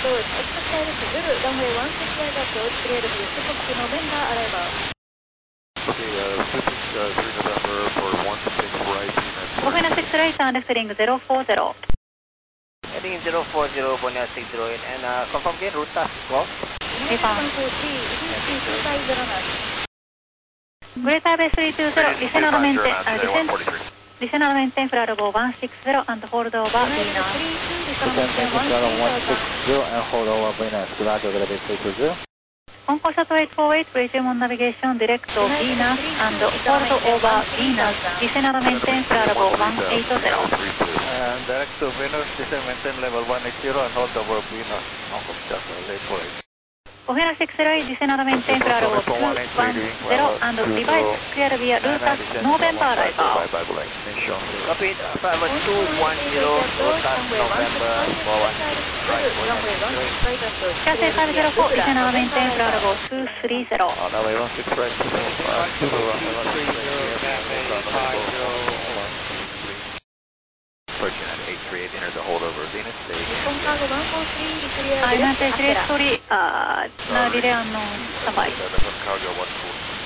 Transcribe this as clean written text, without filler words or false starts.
runway 16 is approach, clear to be Fukuoka November, arrival. Okay, 3 November for 16 right, Venus. Bogana 6 right, turn left heading 040. Heading 040, Bogana 60 and confirm again, route task 12. Greater Bay 320, Listener maintain flight level 160 and hold over Venus. Maintain flight level 160 and hold over Venus. Roger, Greater Bay 320. On course at 848, resume on navigation direct to Venus and hold over Venus. Listener maintain flight level 180. And direct to Venus, descend maintain level 180 and hold over Venus. On course at 848. Bogana 6 right, listener maintain flight level 210 and device clear via Lutas November arrival. Copy, flight 210, route task November, Cathay 504, listener maintain flight level 230. Runway 16 right, approaching at 838, enter the holdover Venus stage. United 383, relay unknown, standby. Cargo 140.